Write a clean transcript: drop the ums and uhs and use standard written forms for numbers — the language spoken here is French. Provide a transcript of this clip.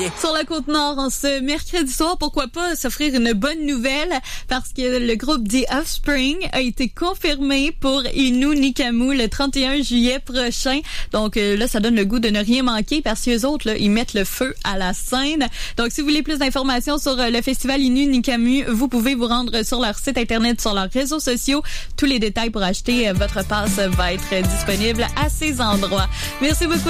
rien. Sur la Côte-Nord, en ce mercredi soir, pourquoi pas s'offrir une bonne nouvelle parce que le groupe The Offspring a été confirmé pour Innu Nikamu le 31 juillet prochain. Donc là, ça donne le goût de ne rien manquer parce que les autres, là, ils mettent le feu à la scène. Donc, si vous voulez plus d'informations sur le festival Innu Nikamu, vous pouvez vous rendre sur leur site internet, sur leurs réseaux sociaux. Tous les détails pour acheter votre passe va être disponible à ces endroits. Merci beaucoup.